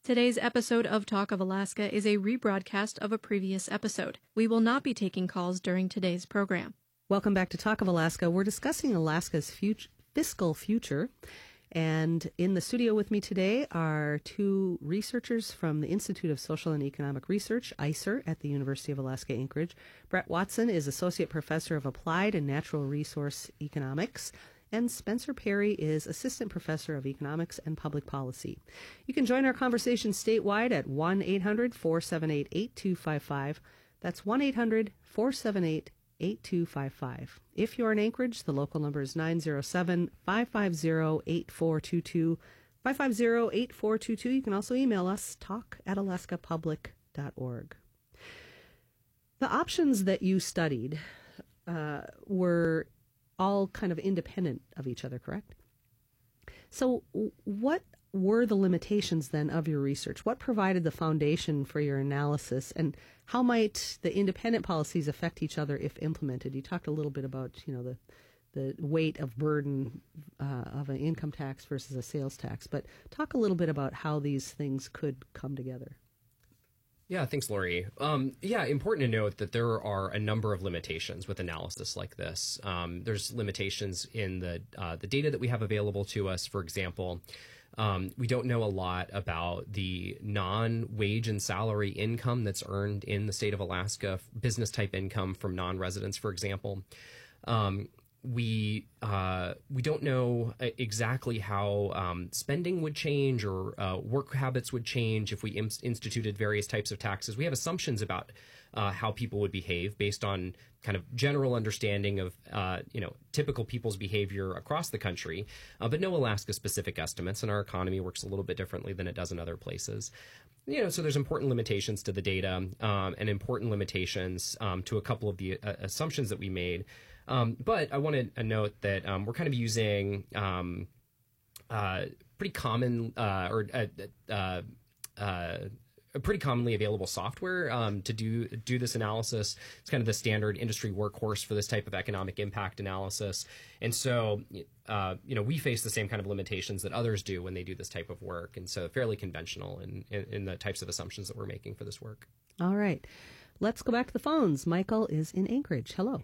Today's episode of Talk of Alaska is a rebroadcast of a previous episode. We will not be taking calls during today's program. Welcome back to Talk of Alaska. We're discussing Alaska's fiscal future. And in the studio with me today are two researchers from the Institute of Social and Economic Research, ISER, at the University of Alaska Anchorage. Brett Watson is Associate Professor of Applied and Natural Resource Economics, and Spencer Perry is Assistant Professor of Economics and Public Policy. You can join our conversation statewide at 1-800-478-8255. That's 1-800-478-8255. If you're in Anchorage, the local number is 907-550-8422. 550-8422. You can also email us, talk@alaskapublic.org. The options that you studied were all kind of independent of each other, correct? So what were the limitations then of your research? What provided the foundation for your analysis, and how might the independent policies affect each other if implemented? You talked a little bit about, the weight of burden of an income tax versus a sales tax, but talk a little bit about how these things could come together. Yeah, thanks, Lori. Important to note that there are a number of limitations with analysis like this. There's limitations in the data that we have available to us. For example, we don't know a lot about the non-wage and salary income that's earned in the state of Alaska, business type income from non-residents, for example. We don't know exactly how spending would change or work habits would change if we instituted various types of taxes. We have assumptions about how people would behave based on kind of general understanding of typical people's behavior across the country, but no Alaska-specific estimates. And our economy works a little bit differently than it does in other places. So there's important limitations to the data and important limitations to a couple of the assumptions that we made. But I want to note that we're kind of using pretty common pretty commonly available software to do this analysis. It's kind of the standard industry workhorse for this type of economic impact analysis. And so, we face the same kind of limitations that others do when they do this type of work. And so fairly conventional in the types of assumptions that we're making for this work. All right. Let's go back to the phones. Michael is in Anchorage. Hello.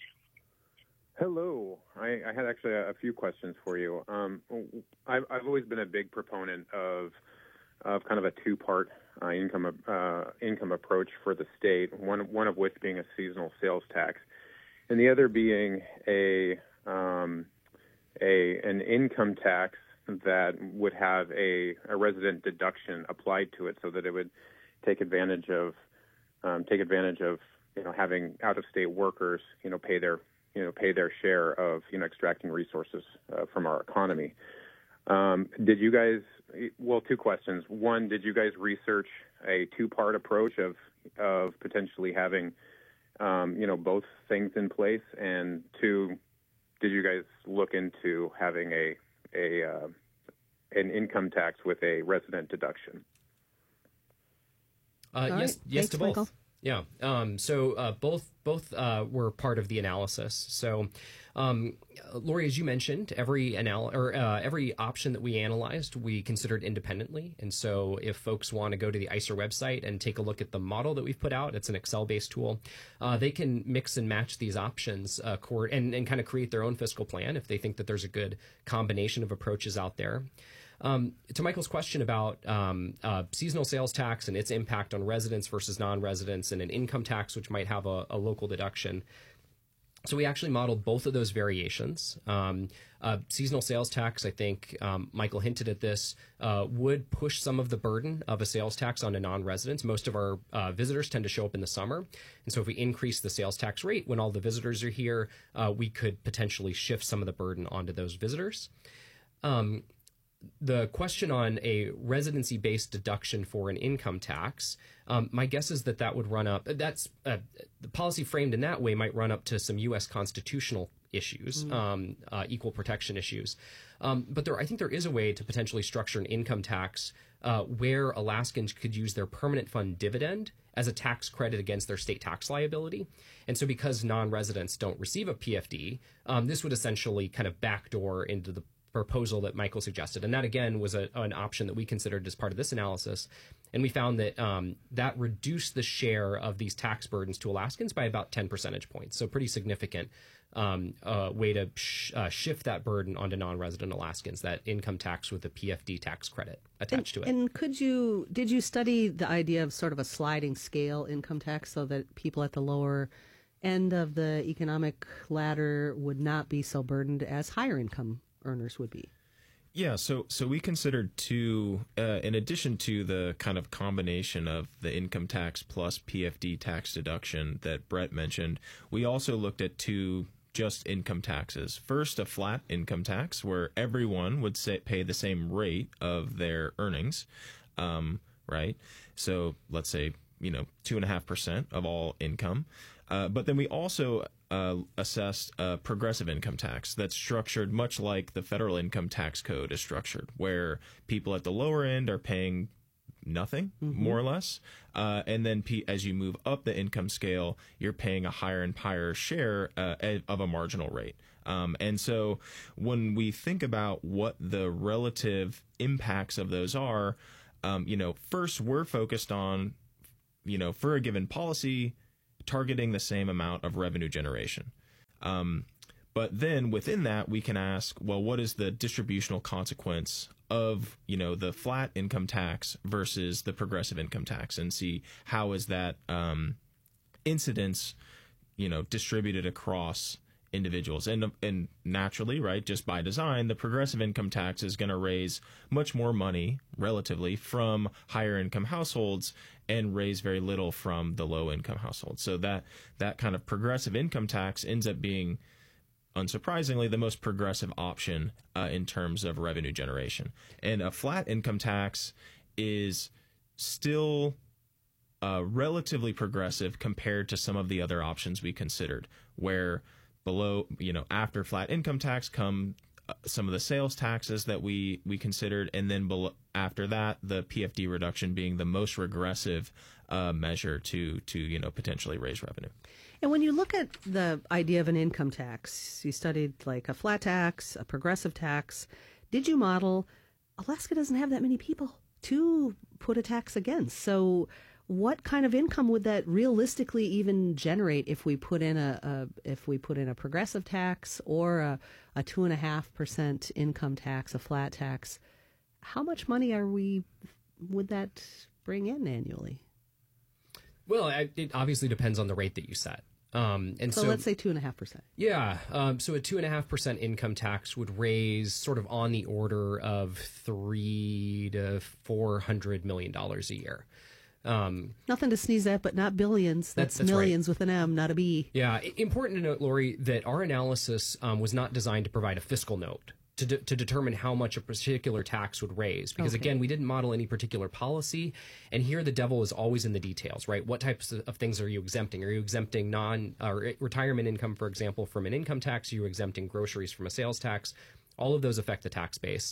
Hello. I had actually a few questions for you. I've always been a big proponent of kind of a two-part income approach for the state. One of which being a seasonal sales tax, and the other being an income tax that would have a resident deduction applied to it, so that it would take advantage of having out-of-state workers pay their share of extracting resources from our economy. Did you guys? Well, two questions. One, did you guys research a two-part approach of potentially having both things in place? And two, did you guys look into having an income tax with a resident deduction? Yes, right. yes Thanks, to both. Michael. Yeah. So both were part of the analysis. So, Lori, as you mentioned, every option that we analyzed, we considered independently. And so if folks want to go to the ISER website and take a look at the model that we've put out, it's an Excel-based tool. They can mix and match these options and kind of create their own fiscal plan if they think that there's a good combination of approaches out there. To Michael's question about seasonal sales tax and its impact on residents versus non-residents, and an income tax which might have a local deduction. So we actually modeled both of those variations. Seasonal sales tax, I think Michael hinted at this, would push some of the burden of a sales tax onto non-residents. Most of our visitors tend to show up in the summer. And so if we increase the sales tax rate when all the visitors are here, we could potentially shift some of the burden onto those visitors. The question on a residency-based deduction for an income tax, my guess is that would run up. That's the policy framed in that way might run up to some U.S. constitutional issues, equal protection issues. But I think there is a way to potentially structure an income tax where Alaskans could use their permanent fund dividend as a tax credit against their state tax liability. And so because non-residents don't receive a PFD, this would essentially kind of backdoor into the proposal that Michael suggested. And that, again, was an option that we considered as part of this analysis. And we found that that reduced the share of these tax burdens to Alaskans by about 10 percentage points. So pretty significant way to shift that burden onto non-resident Alaskans, that income tax with the PFD tax credit attached to it. And did you study the idea of sort of a sliding scale income tax so that people at the lower end of the economic ladder would not be so burdened as higher income earners would be? Yeah, so we considered two, in addition to the kind of combination of the income tax plus PFD tax deduction that Brett mentioned, we also looked at two just income taxes. First, a flat income tax where everyone would pay the same rate of their earnings, right? So let's say, 2.5% of all income. But then we also assessed a progressive income tax that's structured much like the federal income tax code is structured, where people at the lower end are paying nothing, more or less. And then as you move up the income scale, you're paying a higher and higher share of a marginal rate. And so when we think about what the relative impacts of those are, first we're focused on, for a given policy, targeting the same amount of revenue generation. But then within that, we can ask, well, what is the distributional consequence of, the flat income tax versus the progressive income tax, and see how is that incidence, distributed across individuals. And naturally, right, just by design, the progressive income tax is going to raise much more money relatively from higher income households and raise very little from the low income households. So that kind of progressive income tax ends up being, unsurprisingly, the most progressive option in terms of revenue generation. And a flat income tax is still relatively progressive compared to some of the other options we considered, where below, after flat income tax come some of the sales taxes that we considered, and then after that, the PFD reduction being the most regressive measure to potentially raise revenue. And when you look at the idea of an income tax, you studied like a flat tax, a progressive tax. Did you model? Alaska doesn't have that many people to put a tax against. So what kind of income would that realistically even generate if we put in a progressive tax or a 2.5% income tax, a flat tax? How much money would that bring in annually? Well, it obviously depends on the rate that you set. And so let's say 2.5%. Yeah. So a 2.5% income tax would raise sort of on the order of $300 to $400 million a year. Nothing to sneeze at, but not billions. That's millions right. With an M, not a B. Yeah. Important to note, Lori, that our analysis was not designed to provide a fiscal note to determine how much a particular tax would raise. Because, again, we didn't model any particular policy. And here the devil is always in the details, right? What types of things are you exempting? Are you exempting retirement income, for example, from an income tax? Are you exempting groceries from a sales tax? All of those affect the tax base.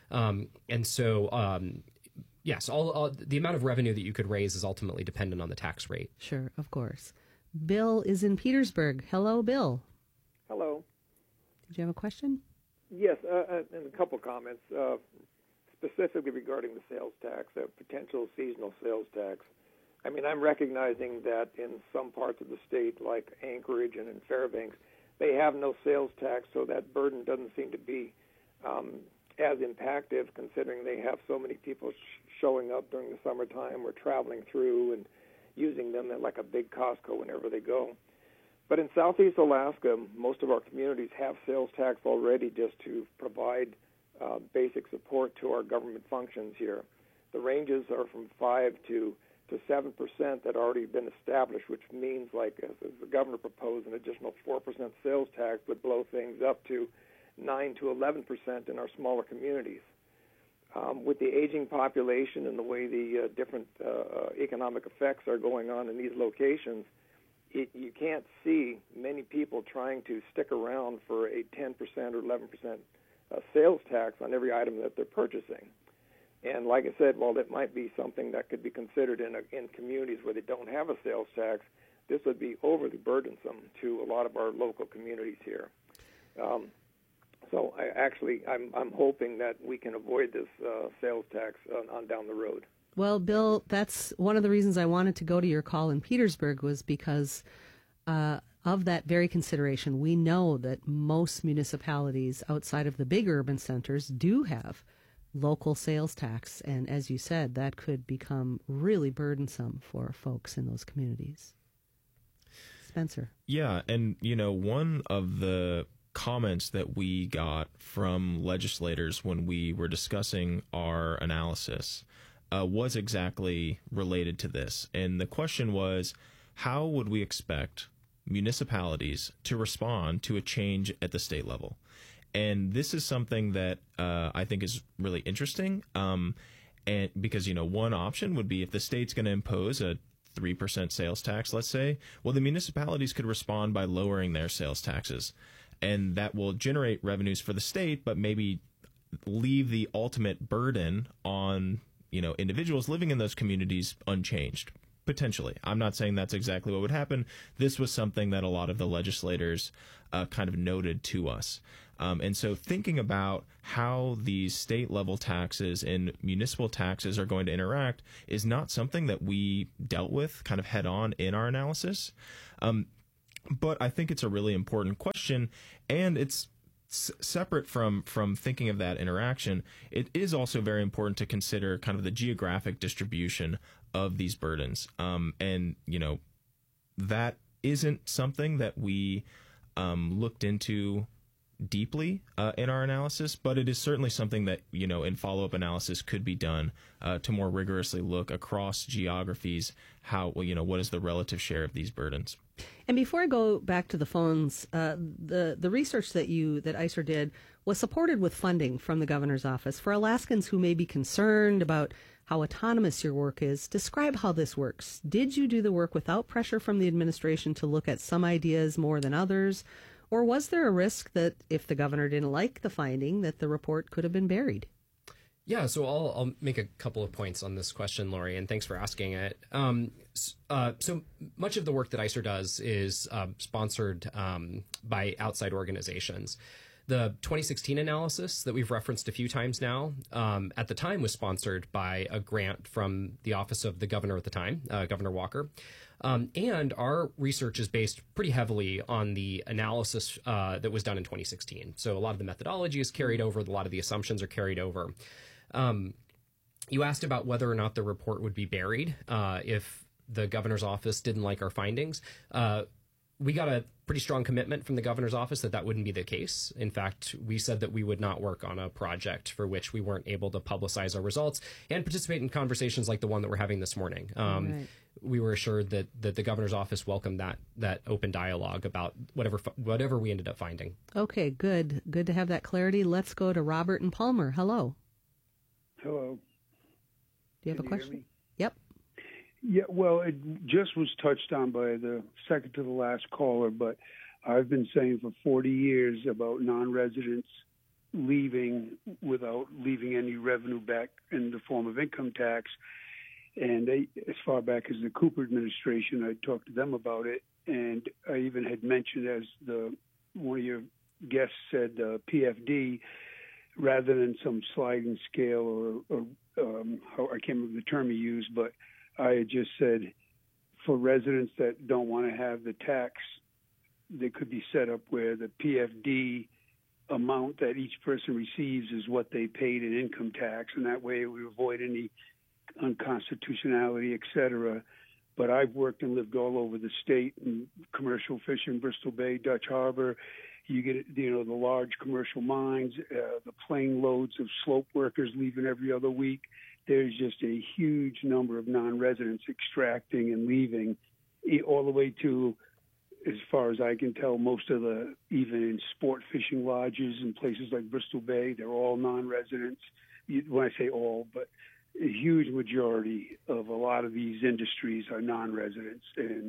Yes, all the amount of revenue that you could raise is ultimately dependent on the tax rate. Sure, of course. Bill is in Petersburg. Hello, Bill. Hello. Did you have a question? Yes, and a couple comments, specifically regarding the sales tax, potential seasonal sales tax. I mean, I'm recognizing that in some parts of the state, like Anchorage and in Fairbanks, they have no sales tax, so that burden doesn't seem to be as impactful, considering they have so many people showing up during the summertime or traveling through and using them like a big Costco whenever they go. But in Southeast Alaska, most of our communities have sales tax already just to provide basic support to our government functions here. The ranges are from 5 to 7% that already been established, which means, like, as the governor proposed, an additional 4% sales tax would blow things up to 9 to 11% in our smaller communities. With the aging population and the way the different economic effects are going on in these locations, you can't see many people trying to stick around for a 10% or 11% sales tax on every item that they're purchasing. And like I said, while it might be something that could be considered in communities where they don't have a sales tax, this would be overly burdensome to a lot of our local communities here. So I'm hoping that we can avoid this sales tax on down the road. Well, Bill, that's one of the reasons I wanted to go to your call in Petersburg was because of that very consideration. We know that most municipalities outside of the big urban centers do have local sales tax. And as you said, that could become really burdensome for folks in those communities. Spencer. Yeah. And, one of the comments that we got from legislators when we were discussing our analysis was exactly related to this. And the question was, how would we expect municipalities to respond to a change at the state level? And this is something that I think is really interesting. And because, one option would be if the state's going to impose a 3% sales tax, let's say, well, the municipalities could respond by lowering their sales taxes. And that will generate revenues for the state, but maybe leave the ultimate burden on, individuals living in those communities unchanged. Potentially. I'm not saying that's exactly what would happen. This was something that a lot of the legislators kind of noted to us. And so thinking about how these state level taxes and municipal taxes are going to interact is not something that we dealt with kind of head on in our analysis. But I think it's a really important question, and it's separate from thinking of that interaction. It is also very important to consider kind of the geographic distribution of these burdens. And, that isn't something that we looked into deeply in our analysis, but it is certainly something that, in follow-up analysis could be done to more rigorously look across geographies, how, what is the relative share of these burdens. And before I go back to the phones, the research that ISER did was supported with funding from the governor's office. For Alaskans who may be concerned about how autonomous your work is, describe how this works. Did you do the work without pressure from the administration to look at some ideas more than others? Or was there a risk that if the governor didn't like the finding, that the report could have been buried? Yeah, so I'll make a couple of points on this question, Lori, and thanks for asking it. So much of the work that ISER does is sponsored by outside organizations. The 2016 analysis that we've referenced a few times now, at the time was sponsored by a grant from the office of the governor at the time, Governor Walker. And our research is based pretty heavily on the analysis that was done in 2016. So a lot of the methodology is carried over, a lot of the assumptions are carried over. You asked about whether or not the report would be buried if the governor's office didn't like our findings. We got a pretty strong commitment from the governor's office that wouldn't be the case. In fact, we said that we would not work on a project for which we weren't able to publicize our results and participate in conversations like the one that we're having this morning. Right. We were assured that the governor's office welcomed that open dialogue about whatever we ended up finding. Okay, good. Good to have that clarity. Let's go to Robert and Palmer. Hello. Hello. Do you have a question? Yep. Yeah, well, it just was touched on by the second to the last caller, but I've been saying for 40 years about non-residents leaving without leaving any revenue back in the form of income tax. And as far back as the Cooper administration, I talked to them about it, and I even had mentioned, as one of your guests said, PFD, rather than some sliding scale or I can't remember the term he used, but I had just said for residents that don't want to have the tax, they could be set up where the PFD amount that each person receives is what they paid in income tax, and that way we avoid any unconstitutionality, et cetera. But I've worked and lived all over the state in commercial fishing, Bristol Bay, Dutch Harbor. You get, the large commercial mines, the plane loads of slope workers leaving every other week. There's just a huge number of non-residents extracting and leaving, all the way to, as far as I can tell, most of even in sport fishing lodges in places like Bristol Bay, they're all non-residents. When I say all, but a huge majority of a lot of these industries are non-residents. And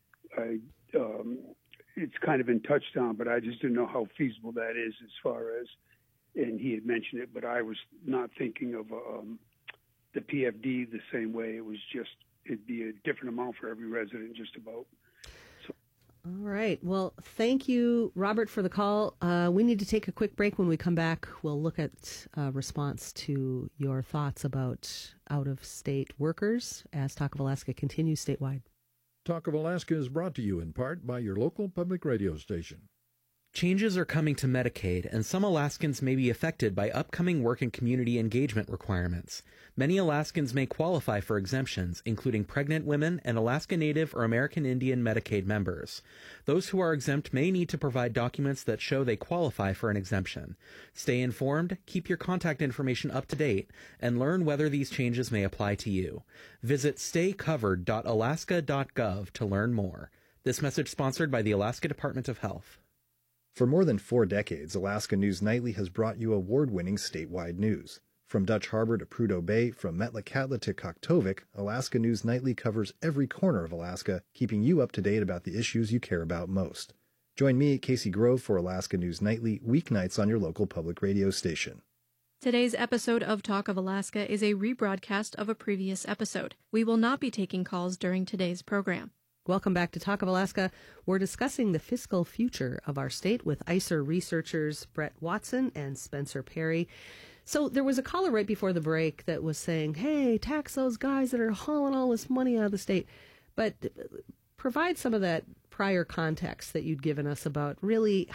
it's kind of been touched on, but I just didn't know how feasible that is as far as, and he had mentioned it, but I was not thinking of the PFD the same way. It'd be a different amount for every resident just about. So. All right. Well, thank you, Robert, for the call. We need to take a quick break. When we come back, we'll look at response to your thoughts about out-of-state workers as Talk of Alaska continues statewide. Talk of Alaska is brought to you in part by your local public radio station. Changes are coming to Medicaid, and some Alaskans may be affected by upcoming work and community engagement requirements. Many Alaskans may qualify for exemptions, including pregnant women and Alaska Native or American Indian Medicaid members. Those who are exempt may need to provide documents that show they qualify for an exemption. Stay informed, keep your contact information up to date, and learn whether these changes may apply to you. Visit staycovered.alaska.gov to learn more. This message sponsored by the Alaska Department of Health. For more than 4 decades, Alaska News Nightly has brought you award-winning statewide news. From Dutch Harbor to Prudhoe Bay, from Metlakatla to Koktovik, Alaska News Nightly covers every corner of Alaska, keeping you up to date about the issues you care about most. Join me, Casey Grove, for Alaska News Nightly, weeknights on your local public radio station. Today's episode of Talk of Alaska is a rebroadcast of a previous episode. We will not be taking calls during today's program. Welcome back to Talk of Alaska. We're discussing the fiscal future of our state with ICER researchers Brett Watson and Spencer Perry. So there was a caller right before the break that was saying, hey, tax those guys that are hauling all this money out of the state. But provide some of that prior context that you'd given us about really